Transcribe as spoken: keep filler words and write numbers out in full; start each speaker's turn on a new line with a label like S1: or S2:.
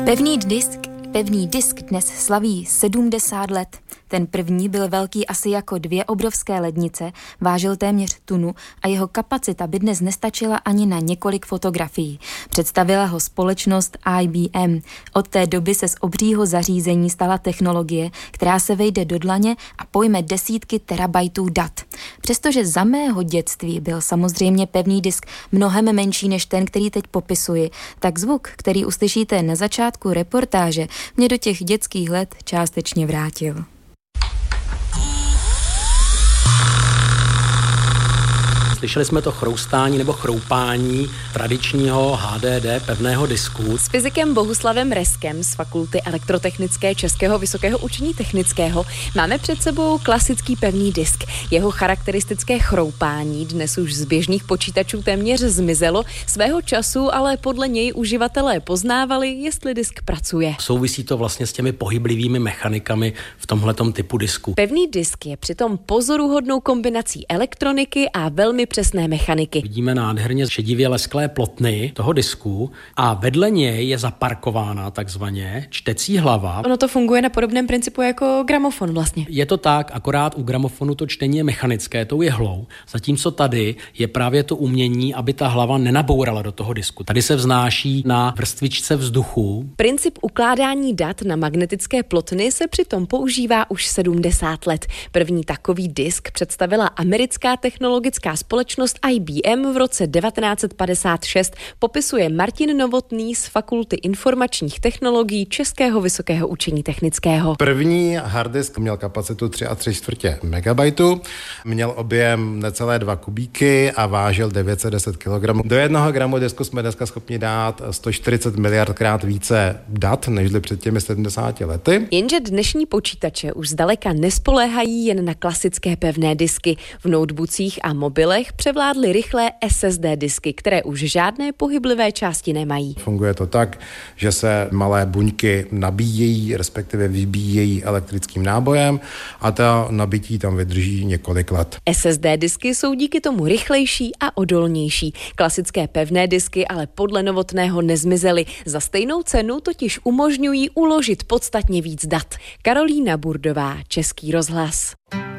S1: Pevný disk, pevný disk dnes slaví sedmdesát let. Ten první byl velký asi jako dvě obrovské lednice, vážil téměř tunu a jeho kapacita by dnes nestačila ani na několik fotografií. Představila ho společnost I B M. Od té doby se z obřího zařízení stala technologie, která se vejde do dlaně a pojme desítky terabajtů dat. Přestože za mého dětství byl samozřejmě pevný disk mnohem menší než ten, který teď popisuji, tak zvuk, který uslyšíte na začátku reportáže, mě do těch dětských let částečně vrátil.
S2: Slyšeli jsme to chroustání nebo chroupání tradičního H D D pevného disku.
S3: S fyzikem Bohuslavem Reskem z Fakulty elektrotechnické Českého vysokého učení technického máme před sebou klasický pevný disk. Jeho charakteristické chroupání dnes už z běžných počítačů téměř zmizelo. Svého času ale podle něj uživatelé poznávali, jestli disk pracuje.
S2: Souvisí to vlastně s těmi pohyblivými mechanikami v tomhletom typu disku.
S3: Pevný disk je přitom pozoruhodnou kombinací elektroniky a velmi přesné mechaniky.
S2: Vidíme nádherně šedivě lesklé plotny toho disku a vedle něj je zaparkována takzvaně čtecí hlava.
S3: Ono to funguje na podobném principu jako gramofon vlastně.
S2: Je to tak, akorát u gramofonu to čtení je mechanické, tou jehlou, zatímco tady je právě to umění, aby ta hlava nenabourala do toho disku. Tady se vznáší na vrstvičce vzduchu.
S3: Princip ukládání dat na magnetické plotny se přitom používá už sedmdesát let. První takový disk představila americká technologická společnost I B M v roce devatenáct set padesát šest, popisuje Martin Novotný z Fakulty informačních technologií Českého vysokého učení technického.
S4: První harddisk měl kapacitu tři a tři čtvrtě megabajtu, měl objem necelé dva kubíky a vážil devět set deset kilogramů. Do jednoho gramu disku jsme dneska schopni dát sto čtyřicet miliardkrát více dat, nežli před těmi sedmdesáti lety.
S3: Jenže dnešní počítače už zdaleka nespoléhají jen na klasické pevné disky. V noteboocích a mobilech převládly rychlé S S D disky, které už žádné pohyblivé části nemají.
S4: Funguje to tak, že se malé buňky nabíjejí, respektive vybíjejí elektrickým nábojem a ta nabití tam vydrží několik let.
S3: S S D disky jsou díky tomu rychlejší a odolnější. Klasické pevné disky ale podle Novotného nezmizely. Za stejnou cenu totiž umožňují uložit podstatně víc dat. Karolína Burdová, Český rozhlas.